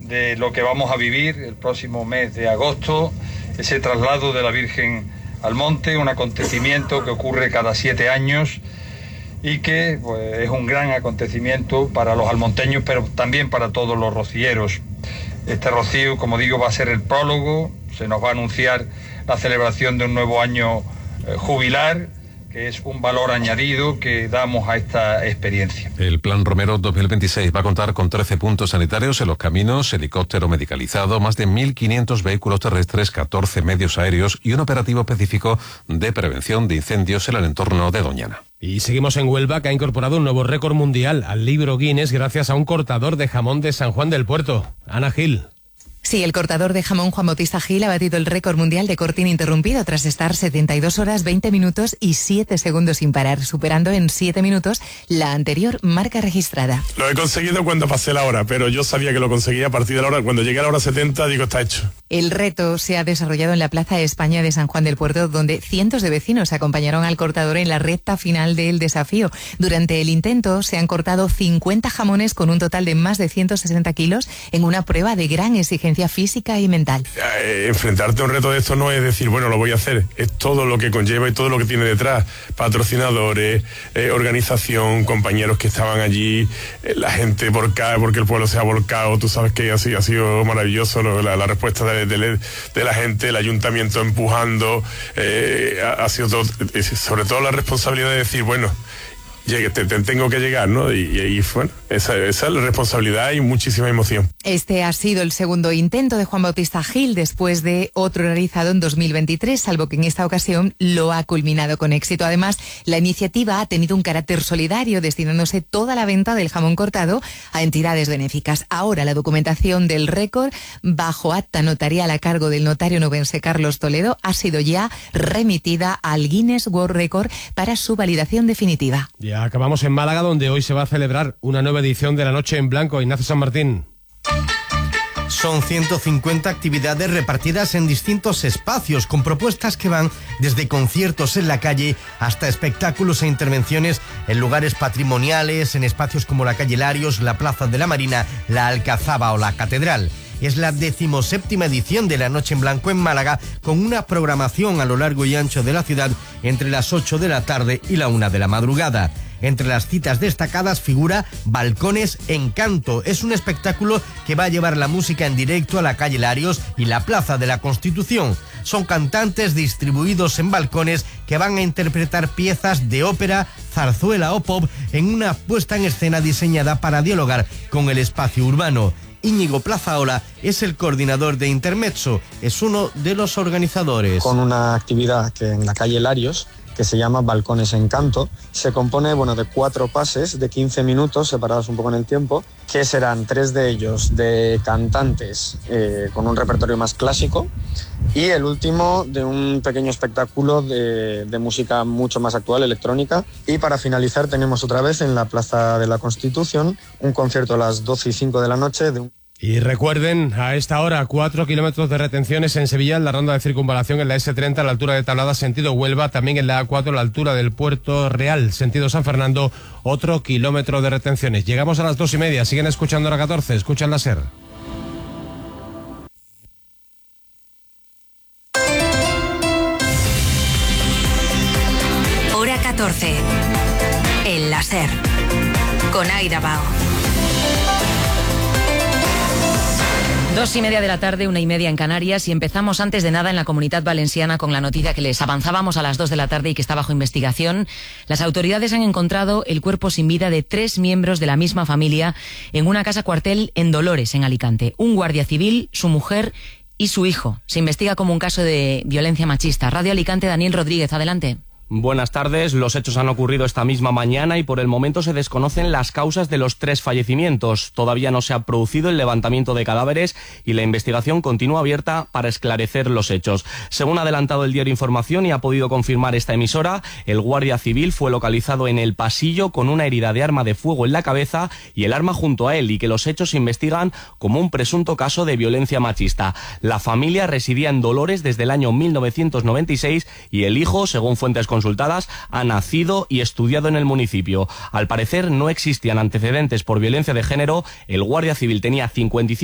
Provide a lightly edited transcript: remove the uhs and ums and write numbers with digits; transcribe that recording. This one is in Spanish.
de lo que vamos a vivir el próximo mes de agosto, ese traslado de la Virgen al monte, un acontecimiento que ocurre cada 7 años y que pues, es un gran acontecimiento para los almonteños, pero también para todos los rocieros. Este rocío, como digo, va a ser el prólogo, se nos va a anunciar la celebración de un nuevo año jubilar, que es un valor añadido que damos a esta experiencia. El Plan Romero 2026 va a contar con 13 puntos sanitarios en los caminos, helicóptero medicalizado, más de 1.500 vehículos terrestres, 14 medios aéreos y un operativo específico de prevención de incendios en el entorno de Doñana. Y seguimos en Huelva, que ha incorporado un nuevo récord mundial al libro Guinness gracias a un cortador de jamón de San Juan del Puerto. Ana Gil. Sí, el cortador de jamón Juan Bautista Gil ha batido el récord mundial de corte ininterrumpido tras estar 72 horas, 20 minutos y 7 segundos sin parar, superando en 7 minutos la anterior marca registrada. Lo he conseguido cuando pasé la hora, pero yo sabía que lo conseguía a partir de la hora. Cuando llegué a la hora 70, digo, está hecho. El reto se ha desarrollado en la Plaza de España de San Juan del Puerto, donde cientos de vecinos acompañaron al cortador en la recta final del desafío. Durante el intento se han cortado 50 jamones con un total de más de 160 kilos en una prueba de gran exigencia física y mental. Enfrentarte a un reto de esto no es decir, bueno, lo voy a hacer, es todo lo que conlleva y todo lo que tiene detrás, patrocinadores, organización, compañeros que estaban allí, la gente volcada porque el pueblo se ha volcado. Tú sabes que ha sido maravilloso la respuesta de la gente, el ayuntamiento empujando, ha sido todo, sobre todo la responsabilidad de decir, bueno, tengo que llegar, ¿no? Y bueno, esa es la responsabilidad y muchísima emoción. Este ha sido el segundo intento de Juan Bautista Gil después de otro realizado en 2023, salvo que en esta ocasión lo ha culminado con éxito. Además, la iniciativa ha tenido un carácter solidario, destinándose toda la venta del jamón cortado a entidades benéficas. Ahora la documentación del récord, bajo acta notarial a cargo del notario nubense Carlos Toledo, ha sido ya remitida al Guinness World Record para su validación definitiva. Ya acabamos en Málaga, donde hoy se va a celebrar una nueva edición de la Noche en Blanco. Ignacio San Martín. Son 150 actividades repartidas en distintos espacios, con propuestas que van desde conciertos en la calle hasta espectáculos e intervenciones en lugares patrimoniales, en espacios como la calle Larios, la Plaza de la Marina, la Alcazaba o la Catedral. Es la 17ª edición de la Noche en Blanco en Málaga, con una programación a lo largo y ancho de la ciudad entre las 8 de la tarde y la 1 de la madrugada. Entre las citas destacadas figura Balcones Encanto. Es un espectáculo que va a llevar la música en directo a la calle Larios y la Plaza de la Constitución. Son cantantes distribuidos en balcones que van a interpretar piezas de ópera, zarzuela o pop en una puesta en escena diseñada para dialogar con el espacio urbano. Íñigo Plazaola es el coordinador de Intermezzo, es uno de los organizadores. Con una actividad que en la calle Larios, que se llama Balcones Encanto, se compone de 4 pases de 15 minutos separados un poco en el tiempo, que serán 3 de ellos de cantantes con un repertorio más clásico y el último de un pequeño espectáculo de música mucho más actual, electrónica. Y para finalizar tenemos otra vez en la Plaza de la Constitución un concierto a las 12:05 de la noche de un... Y recuerden, a esta hora, 4 kilómetros de retenciones en Sevilla, en la ronda de circunvalación en la S30, a la altura de Tablada, sentido Huelva, también en la A4, a la altura del Puerto Real, sentido San Fernando, otro kilómetro de retenciones. Llegamos a las 2:30, siguen escuchando Hora 14, escuchan la SER. Hora 14, en la SER, con Aida Bao. 2:30 de la tarde, 1:30 en Canarias, y empezamos antes de nada en la Comunidad Valenciana con la noticia que les avanzábamos a las 2 de la tarde y que está bajo investigación. Las autoridades han encontrado el cuerpo sin vida de 3 miembros de la misma familia en una casa cuartel en Dolores, en Alicante. Un guardia civil, su mujer y su hijo. Se investiga como un caso de violencia machista. Radio Alicante, Daniel Rodríguez, adelante. Buenas tardes. Los hechos han ocurrido esta misma mañana y por el momento se desconocen las causas de los 3 fallecimientos. Todavía no se ha producido el levantamiento de cadáveres y la investigación continúa abierta para esclarecer los hechos. Según ha adelantado el diario Información y ha podido confirmar esta emisora, el guardia civil fue localizado en el pasillo con una herida de arma de fuego en la cabeza y el arma junto a él, y que los hechos se investigan como un presunto caso de violencia machista. La familia residía en Dolores desde el año 1996 y el hijo, según fuentes consultadas, ha nacido y estudiado en el municipio. Al parecer no existían antecedentes por violencia de género. El guardia civil tenía 55